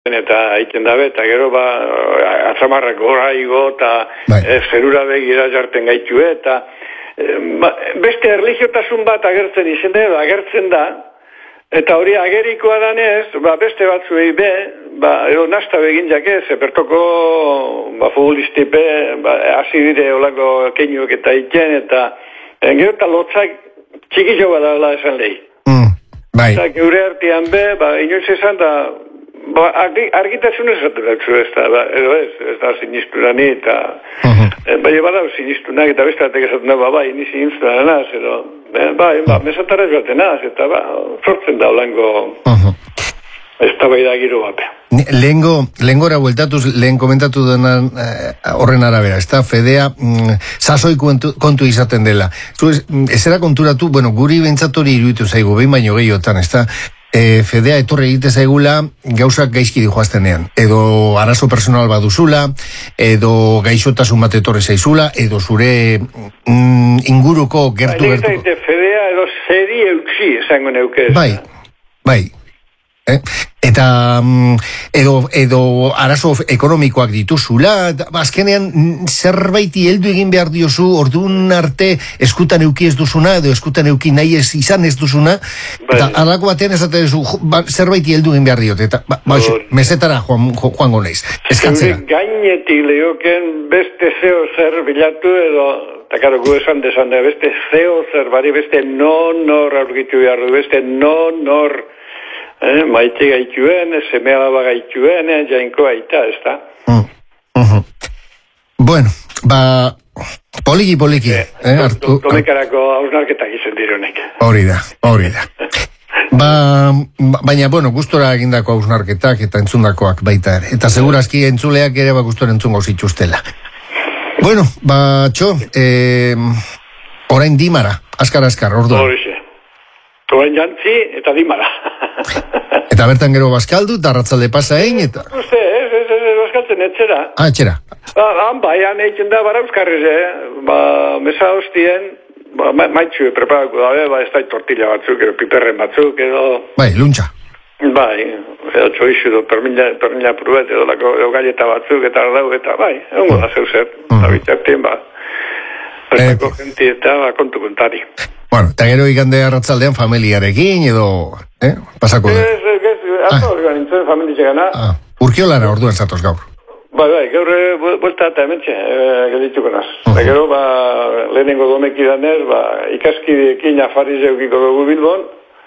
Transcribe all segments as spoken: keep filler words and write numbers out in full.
eta egiten dabe, eta gero ba, atzamarrak gora igo, eta zerura begira jarten gaitue, eta ba, beste erlijiotasun bat agertzen izen da, agertzen da, eta hori agerikoa danez, ba, beste batzuei be, ba, edo nasta begin jake, ze bertoko ba, futbolistipe, ba, hasi dire olako keinuek eta iken, eta gero eta lotzak txikitxo bat dala esan lehi. Mm, bai. Eta geure artean be, ba, inoiz esan da, ba, argitasun esatu dutzu ez da, ba, edo ez, ez da sinistuna ni, eta uh-huh. bai, bada sinistunak, eta beste batek esatu da, ba, bai, ni sinistuna naz, edo, bai, ba, mesatara ez baten naz, eta ba, sortzen da olango uh-huh. ez da bai da giro bat. Lehengo, lehengora bueltatuz, lehen komentatu dena eh, horren arabera, ez da, Fedea mm, sasoi kontu, kontu izaten dela. Zu, ez, ez era konturatu, bueno, guri bentsatori iruditu zaigu, behin baino gehiotan, ez da, e, Fedea etorre egite zaigula gauzak gaizki dijoaztenean. Edo arazo personal baduzula, edo gaixotasun bat etorre zaizula, edo zure mm, inguruko gertu gertu. Fedea edo zeri eutxi, esango neukez. Bai, bai. Eh? Eta edo, edo arazo ekonomikoak dituzula, azkenean zerbaiti heldu egin behar diozu, orduan arte eskutan euki ez duzuna, edo eskutan euki nahi ez izan ez duzuna, bai. Eta alako batean esate duzu, ba, zerbaiti heldu egin behar diot, eta ba, ba, mesetara joan, joango naiz, eskatzera. Gainetik lehoken beste zeo zer bilatu edo, eta karo gu esan desan da, beste zeo zer bari, beste non-nor aurkitu behar du, beste non-nor Eh, maite gaituen, seme alaba gaituen, eh, jainko aita, ez da? Mm. Uh-huh. Bueno, ba, poliki, poliki. Eh, eh, hartu, Domekarako hausnarketak izan dironek. Hori da, hori da. Ba, baina, bueno, gustora egindako hausnarketak eta entzundakoak baita ere. Eta segurazki entzuleak ere ba gustora entzungo zituztela. Bueno, ba, txo, eh, orain dimara, askar-askar, orduan. Horixe. Orain jantzi eta dimara. Eta bertan gero bazkaldu, eta arratzalde pasa egin, eta... Uste, ez, ez, ez, bazkaltzen etxera. Ah, etxera. Han bai, han egiten da bara euskarriz, eh? Ba, mesa hostien, ba, ma, maitxue preparako dabe, ba, ez da tortilla batzuk, edo piperren batzuk, edo... Bai, luntxa. Bai, edo txoixu, edo permila pruet, edo, lako, edo galleta batzuk, eta ardau, eta bai, egon goda zeu zer, eta bitartien, ba, prestako jenti eta, ba, kontu kontari. Bueno, eta gero igande arratzaldean familiarekin, edo, eh, pasako da. Ez, ez, ez, atzo hori nintzen familia gana. Ah, urkiolara orduan zatoz gaur. Bai, bai, gaur buelta eta hementxe, geldituko naz. Uh-huh. Eta gero, ba, lehenengo domeki danez, ba, ikaskideekin afariz eukiko dugu Bilbon.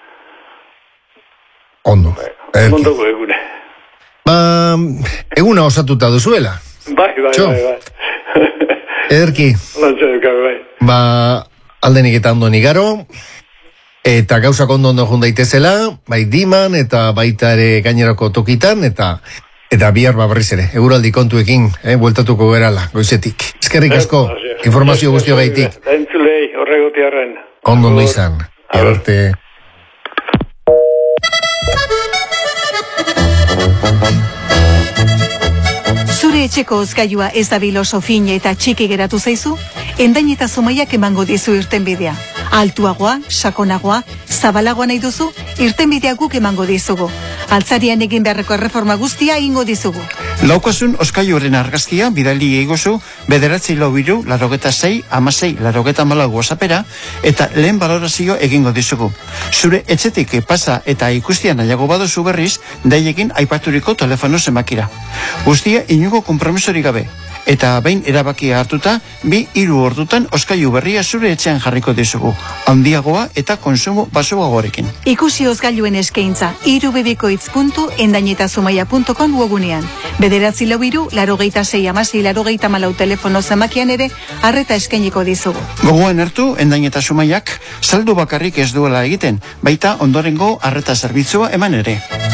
Ondo. Ba, ondo dugu egune. Ba, eguna osatuta duzuela. Bai, bai, Txo. bai, bai. Ederki. Lantxe dukabe, bai. Ba, aldenik eta ondo nigaro, eta gauzak ondo ondo jun daitezela, bai diman, eta baita ere gainerako tokitan, eta eta bihar babarriz ere, eguraldi kontuekin, eh, bueltatuko gerala, goizetik. Eskerrik asko, informazio guztio gaitik. Entzulei, horregoti arren. Ondo ondo izan, arte. Zure etxeko ozgailua ez da biloso fin eta txiki geratu zaizu? Endain eta Zumaiak emango dizu irtenbidea. Altuagoa, sakonagoa, zabalagoa nahi duzu, irtenbidea guk emango dizugu. Altzarian egin beharreko erreforma guztia egingo dizugu. Laukasun oskailuaren argazkia bidali egozu bederatzi lau hiru, larogeta sei, amasei, larogeta malau WhatsAppera eta lehen balorazio egingo dizugu. Zure etxetik pasa eta ikustian nahiago baduzu berriz, daiekin aipaturiko telefono zenbakira. Guztia inugo konpromisori gabe. Eta behin erabakia hartuta, bi hiru ordutan oskailu berria zure etxean jarriko dizugu. Handiagoa eta konsumo basoagorekin. Ikusi ozgailuen eskaintza, irubebikoitz puntu endainetazumaia puntu com webunean. Bederatzi lau hiru, larogeita sei, amasei, larogeita malau telefono zamakian ere, arreta eskainiko dizugu. Gogoan hartu, Endainetazumaiak saldu bakarrik ez duela egiten, baita ondorengo arreta zerbitzua eman ere.